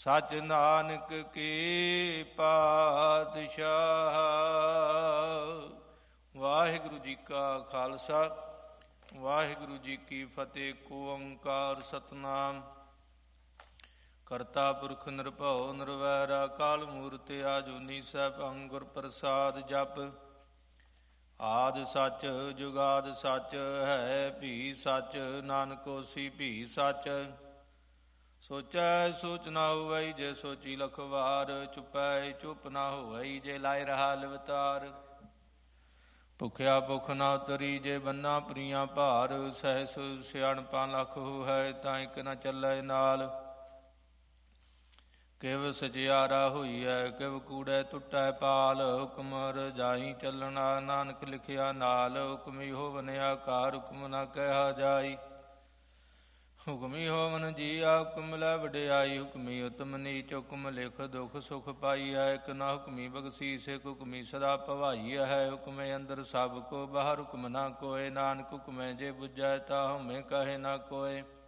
ਸਚ ਨਾਨਕ ਕੀ ਪਾਤਸ਼ਾਹ। ਵਾਹਿਗੁਰੂ ਜੀ ਕਾ ਖਾਲਸਾ ਵਾਹਿਗੁਰੂ ਜੀ ਕੀ ਫਤਿਹ। ਕੋ ਓੰਕਾਰ ਸਤਿਨਾਮ ਕਰਤਾ ਪੁਰਖ ਨਿਰਭਉ ਨਿਰਵੈਰ ਅਕਾਲ ਮੂਰਤਿ ਆਜੂਨੀ ਸੈਭੰ ਗੁਰ ਪ੍ਰਸਾਦ ਜਪ। ਆਦਿ ਸੱਚ ਜੁਗਾਦਿ ਸੱਚ ਹੈ ਭੀ ਸੱਚ ਨਾਨਕ ਹੋਸੀ ਭੀ ਸੱਚ। ਸੋਚੈ ਸੋਚ ਨਾ ਹੋਵਈ ਜੇ ਸੋਚੀ ਲਖ ਵਾਰ। ਚੁਪੈ ਚੁਪ ਨਾ ਹੋਵਈ ਜੇ ਲਾਇ ਰਹਾ ਲਿਵਤਾਰ। ਭੁਖਿਆ ਭੁਖ ਨਾ ਉਤਰੀ ਜੇ ਬੰਨਾ ਪ੍ਰੀਆਂ ਭਾਰ। ਸਹਿਸ ਸਿਆਣਪਾਂ ਲਖ ਹੈ ਤਾਂ ਇਕ ਨ ਚੱਲੈ ਨਾਲ। ਕਿਵ ਸਜਿਆਰਾ ਹੋਈਐ ਕਿਵ ਕੂੜੈ ਟੁੱਟੈ ਪਾਲ। ਹੁਕਮ ਰਜਾਈ ਚੱਲਣਾ ਨਾਨਕ ਲਿਖਿਆ ਨਾਲ। ਹੁਕਮੀ ਹੋਵਨ ਆਕਾਰ ਹੁਕਮ ਨਾ ਕਹਿਆ ਜਾਈ। ਹੁਕਮੀ ਹੋਵਨ ਜੀਆ ਹੁਕਮ ਲੈ ਵਡਿਆਈ। ਹੁਕਮੀ ਉਤਮ ਨੀਚ ਹੁਕਮ ਲਿਖ ਦੁਖ ਸੁਖ ਪਾਈਐ। ਇਕ ਨਾ ਹੁਕਮੀ ਬਖਸ਼ੀਸ ਇਕ ਹੁਕਮੀ ਸਦਾ ਭਵਾਈਐ ਹੈ। ਹੁਕਮੇ ਅੰਦਰ ਸਭ ਕੋ ਬਾਹਰ ਹੁਕਮ ਨਾ ਕੋਇ। ਨਾਨਕ ਹੁਕਮੈ ਜੇ ਬੁਝੈ ਤਾ ਹਉਮੈ ਕਹੈ ਨਾ ਕੋਇ।